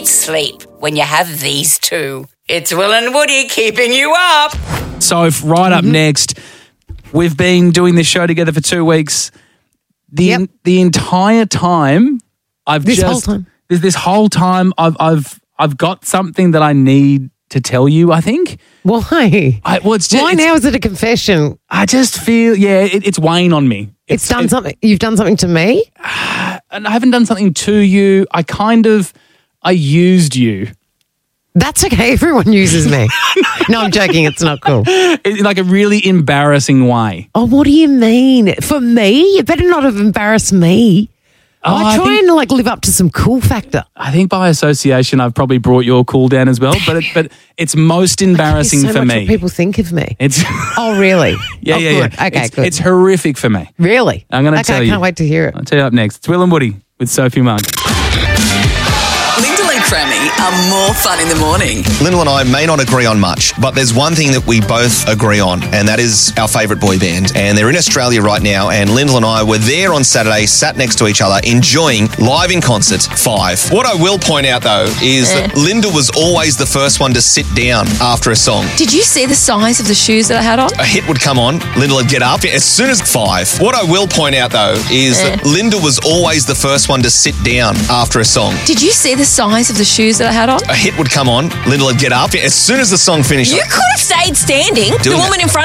sweet sleep when you have these two. It's Will and Woody keeping you up. So right up next, we've been doing this show together for 2 weeks. The entire time This whole time I've got something that I need to tell you, I think. Why? Why now is it a confession? I just feel, it's weighing on me. You've done something to me? And I haven't done something to you. I used you. That's okay. Everyone uses me. No, I'm joking. It's not cool. In like a really embarrassing way. Oh, what do you mean? For me? You better not have embarrassed me. I try and live up to some cool factor. I think by association, I've probably brought your cool down as well. But it's most embarrassing for me. What people think of me. Oh, really? Yeah. Okay, good. It's horrific for me. Really? I'm going to tell you. I can't wait to hear it. I'll tell you up next. It's Will and Woody with Sophie Mugg. Lyndall and Crammy are more fun in the morning. Lyndall and I may not agree on much, but there's one thing that we both agree on, and that is our favourite boy band. And they're in Australia right now, and Lyndall and I were there on Saturday, sat next to each other, enjoying live in concert 5. What I will point out, though, is that Lyndall was always the first one to sit down after a song. Did you see the size of the shoes that I had on? A hit would come on, Lyndall would get up as soon as 5. What I will point out, though, is that Lyndall was always the first one to sit down after a song. Did you see the size of the shoes that I had on? A hit would come on, Lyndall would get up as soon as the song finished. You could have stayed standing. The woman in front